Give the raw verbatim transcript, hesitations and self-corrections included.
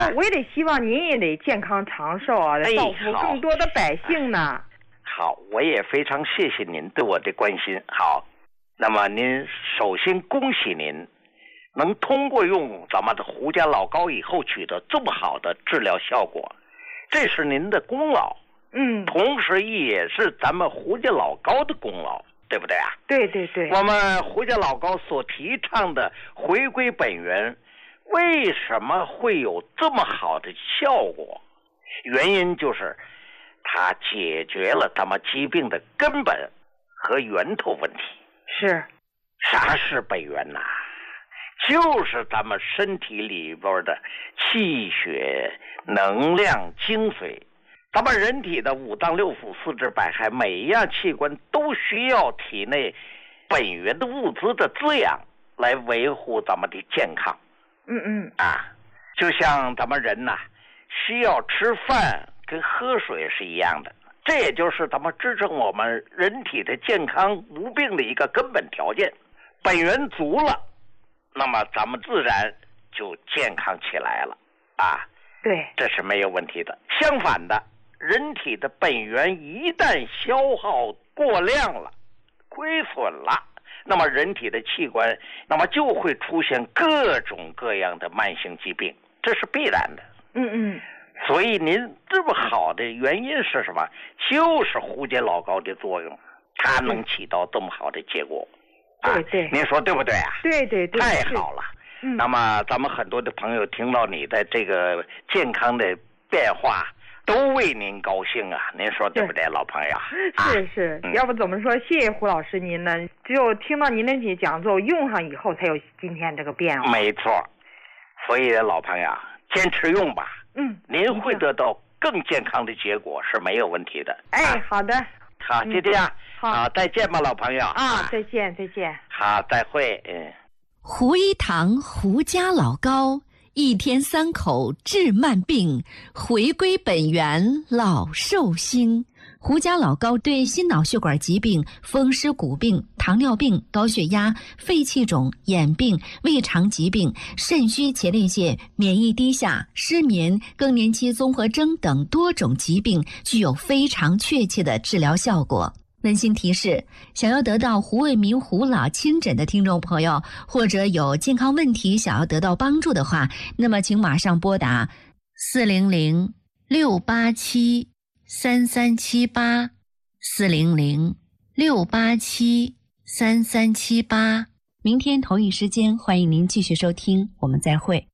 我也得希望您也得健康长寿啊， 哎造福更多的百姓呢。 好，我也非常谢谢您对我的关心。好，那么您首先恭喜您能通过用咱们的胡家老膏以后取得这么好的治疗效果，这是您的功劳。 嗯， 同时也是咱们胡家老膏的功劳，对不对啊？ 对对对。 我们胡家老膏所提倡的回归本源，为什么会有这么好的效果？原因就是它解决了咱们疾病的根本和源头问题。 是。 啥是本源呐？就是咱们身体里边的气血、能量、精髓。咱们人体的五脏六腑、四肢百骸，每一样器官都需要体内本源的物资的滋养，来维护咱们的健康。 嗯嗯啊，就像咱们人呐、啊，需要吃饭跟喝水是一样的，这也就是咱们支撑我们人体的健康无病的一个根本条件。本源足了，那么咱们自然就健康起来了啊。 对， 这是没有问题的。相反的，人体的本源一旦消耗过量了、亏损了，那么人体的器官那么就会出现各种各样的慢性疾病，这是必然的。 嗯嗯。 所以您这么好的原因是什么？就是胡家老膏的作用，它能起到这么好的结果。 对对、 啊，您说对不对啊？ 对对对， 太好了。 嗯， 那么咱们很多的朋友听到你的这个健康的变化，都为您高兴啊！您说对不对，老朋友？ 是是、啊嗯，要不怎么说谢谢胡老师您呢？只有听到您的讲座用上以后，才有今天这个变化。 没错，所以老朋友坚持用吧。 嗯， 您会得到更健康的结果是没有问题的。 哎，啊、好的。 好，就这样。嗯、好，好，再见吧，老朋友。 啊，再见，再见。 好，再会。嗯。 胡一堂胡家老膏，一天三口治慢病，回归本源老寿星。胡家老膏对心脑血管疾病、风湿骨病、糖尿病、高血压、肺气肿、眼病、胃肠疾病、肾虚前列腺、免疫低下、失眠、更年期综合征等多种疾病具有非常确切的治疗效果。温馨提示：想要得到胡卫民胡老亲诊的听众朋友，或者有健康问题想要得到帮助的话，那么请马上拨打四零零六八七三三七八四零零六八七三三七八。明天同一时间，欢迎您继续收听，我们再会。